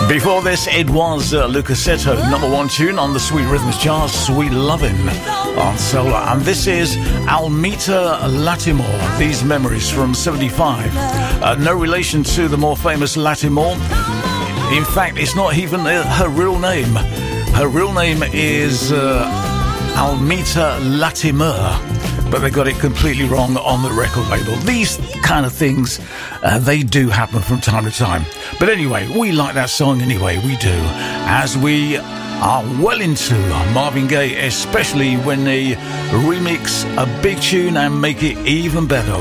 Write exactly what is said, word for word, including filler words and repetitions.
Before this, it was uh, Lucasetto, number one tune on the Sweet Rhythms chart, Sweet Lovin' on Solar. And this is Almita Latimore, These Memories from seventy-five. Uh, no relation to the more famous Latimore. In fact, it's not even uh, her real name. Her real name is uh, Almita Latimer, but they got it completely wrong on the record label. These kind of things, uh, they do happen from time to time. But anyway, we like that song anyway, we do. As we are well into Marvin Gaye, especially when they remix a big tune and make it even better.